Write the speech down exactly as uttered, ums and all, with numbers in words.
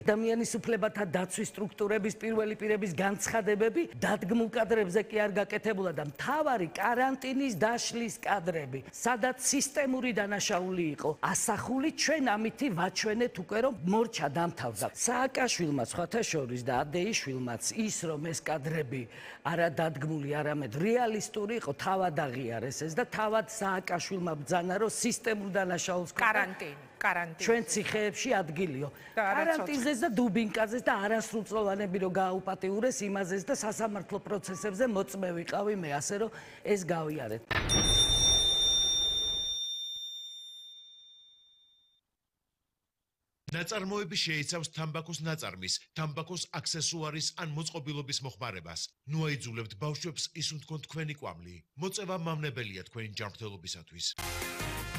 ადამიანის უფლებათა დაცვის სტრუქტურების პირველი პირების განცხადებები დადგმულ კადრებზე კი არ გაკეთებულა და მთავარი каранტინის დაშლის კადრები, სადაც სისტემური დანაშაული იყო ასახული, ჩვენ ამითი ვაჩვენეთ უკვე რომ მორჩა დამთავრდა. სააკაშვილმა სხვათა შორის და ადეიშვილმაც ის რომ ეს კადრები არა დადგმული, არამედ რეალისტური იყო, თავად აღიარეს ეს და თავად სააკაშვილმა ბრძანა რომ სისტემურ დანაშაულს каранტინი каранტინი ჩვენ ციხეებში ადგილიო. каранტინზეც და დუბინკაზეც და არასრულწლოვანები რო გააუპატიურეს იმაზეც და სასამართლო პროცესებზე მოწმე ვიყავი მე, ასე რომ ეს გავიარეთ. ნაწარმოები შეიცავს თამბაქოს ნაწარმის, თამბაქოს აქსესუარის ან მოწყობილობის მოხმარებას. ნუ აიძულებთ ბავშვებს ისუნთქონ თქვენი კვამლი. მოწევა მავნებელია თქვენი ჯანმრთელობისათვის.